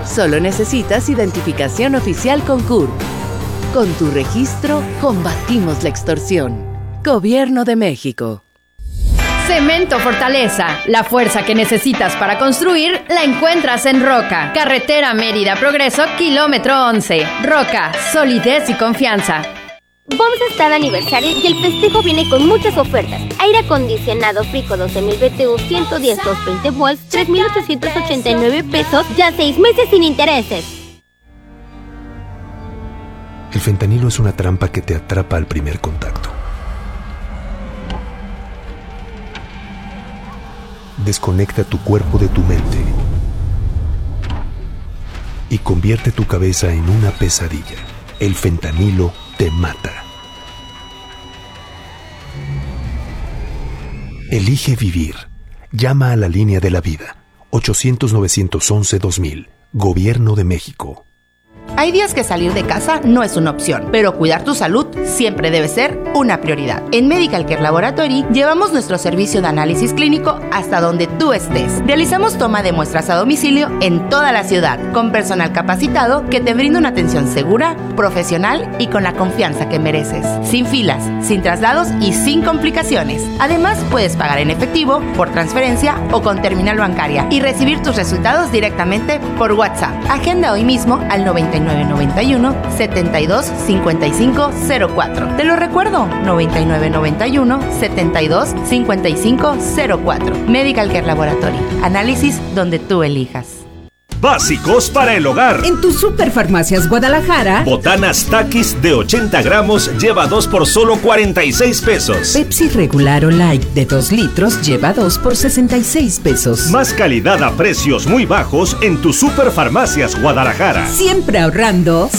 Solo necesitas identificación oficial con CURP. Con tu registro, combatimos la extorsión. Gobierno de México. Cemento Fortaleza. La fuerza que necesitas para construir la encuentras en Roca. Carretera Mérida Progreso, kilómetro 11. Roca, solidez y confianza. Vamos a estar de aniversario y el festejo viene con muchas ofertas. Aire acondicionado Frico 12.000 BTU 110 220 volts, 3,889 pesos, ya 6 meses sin intereses. El fentanilo es una trampa que te atrapa al primer contacto. Desconecta tu cuerpo de tu mente y convierte tu cabeza en una pesadilla. El fentanilo te mata. Elige vivir. Llama a la línea de la vida. 800-911-2000. Gobierno de México. Hay días que salir de casa no es una opción, pero cuidar tu salud siempre debe ser una prioridad. En Medical Care Laboratory llevamos nuestro servicio de análisis clínico hasta donde tú estés. Realizamos toma de muestras a domicilio en toda la ciudad, con personal capacitado que te brinda una atención segura, profesional y con la confianza que mereces. Sin filas, sin traslados y sin complicaciones. Además, puedes pagar en efectivo, por transferencia o con terminal bancaria y recibir tus resultados directamente por WhatsApp. Agenda hoy mismo al 9991 72 55 04. Te lo recuerdo, 9991 72 55 04. Medical Care Laboratory. Análisis donde tú elijas. Básicos para el hogar. En tu Superfarmacias Guadalajara. Botanas Takis de 80 gramos lleva 2 por solo 46 pesos. Pepsi regular o light de 2 litros lleva 2 por 66 pesos. Más calidad a precios muy bajos en tu Superfarmacias Guadalajara. Siempre ahorrando,